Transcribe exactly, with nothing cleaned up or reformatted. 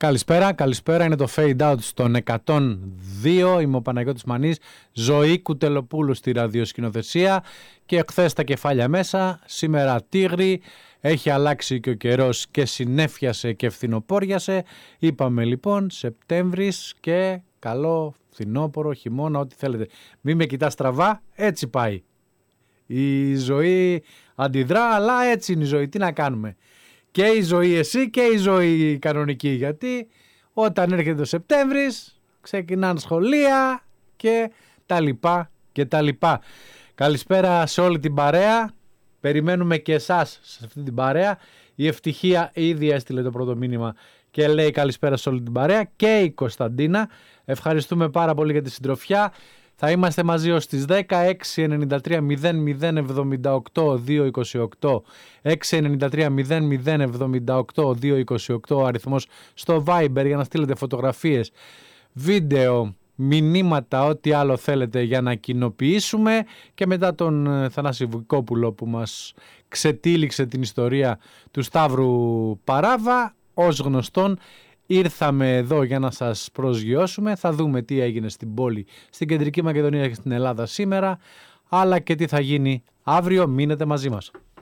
Καλησπέρα, καλησπέρα. Είναι το Fade Out στον εκατόν δύο. Είμαι ο Παναγιώτης Μανής. Ζωή Κουτελοπούλου στη ραδιοσκηνοθεσία. Και χθες τα κεφάλια μέσα. Σήμερα τίγρη. Έχει αλλάξει και ο καιρός και συνέφιασε και φθινοπόριασε. Είπαμε λοιπόν Σεπτέμβρης και καλό φθινόπορο, χειμώνα, ό,τι θέλετε. Μην με κοιτάς στραβά, έτσι πάει. Η ζωή αντιδρά, αλλά έτσι είναι η ζωή. Τι να κάνουμε. Και η ζωή εσύ και η ζωή κανονική, γιατί όταν έρχεται ο Σεπτέμβρης ξεκινάνε σχολεία και τα λοιπά και τα λοιπά. Καλησπέρα σε όλη την παρέα. Περιμένουμε και εσάς σε αυτή την παρέα. Η Ευτυχία ήδη έστειλε το πρώτο μήνυμα και λέει καλησπέρα σε όλη την παρέα, και η Κωνσταντίνα. Ευχαριστούμε πάρα πολύ για τη συντροφιά. Θα είμαστε μαζί ως τις δέκα. Έξι εννιά τρία μηδέν μηδέν εβδομήντα οκτώ δύο είκοσι οκτώ, έξι εννιά τρία μηδέν μηδέν εβδομήντα οκτώ δύο είκοσι οκτώ ο αριθμός στο Viber για να στείλετε φωτογραφίες, βίντεο, μηνύματα, ό,τι άλλο θέλετε για να κοινοποιήσουμε. Και μετά τον Θανάση Βουκόπουλο που μας ξετύλιξε την ιστορία του Σταύρου Παράβα, ως γνωστόν ήρθαμε εδώ για να σας προσγειώσουμε. Θα δούμε τι έγινε στην πόλη, στην Κεντρική Μακεδονία και στην Ελλάδα σήμερα, αλλά και τι θα γίνει αύριο. Μείνετε μαζί μας.